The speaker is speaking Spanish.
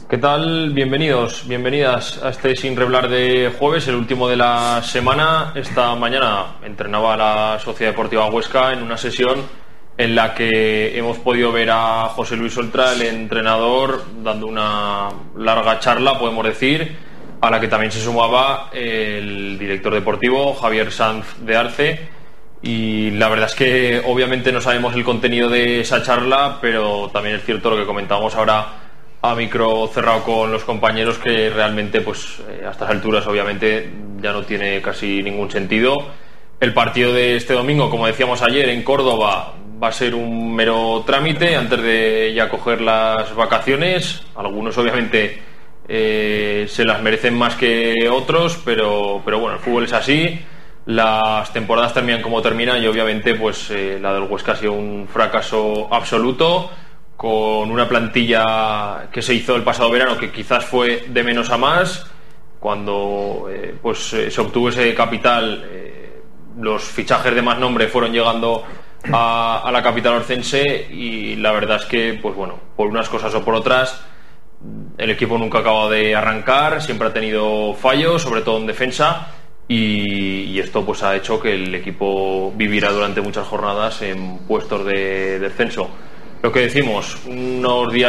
¿Qué tal? Bienvenidos, bienvenidas a este Sin Reblar de jueves, el último de la semana. Esta mañana entrenaba la Sociedad Deportiva Huesca en una sesión en la que hemos podido ver a José Luis Oltra, el entrenador, dando una larga charla, podemos decir, a la que también se sumaba el director deportivo, Javier Sanz de Arce. Y la verdad es que obviamente no sabemos el contenido de esa charla, pero también es cierto lo que comentábamos ahora a micro cerrado con los compañeros, que realmente pues a estas alturas obviamente ya no tiene casi ningún sentido. El partido de este domingo, como decíamos ayer, en Córdoba, va a ser un mero trámite antes de ya coger las vacaciones. Algunos obviamente se las merecen más que otros, pero bueno, el fútbol es así. Las temporadas terminan como terminan y obviamente pues la del Huesca ha sido un fracaso absoluto, con una plantilla que se hizo el pasado verano que quizás fue de menos a más. Cuando se obtuvo ese capital, los fichajes de más nombre fueron llegando a la capital orcense, y la verdad es que pues bueno, por unas cosas o por otras, el equipo nunca ha acabado de arrancar, siempre ha tenido fallos, sobre todo en defensa, y esto pues ha hecho que el equipo vivirá durante muchas jornadas en puestos de descenso. Lo que decimos, unos días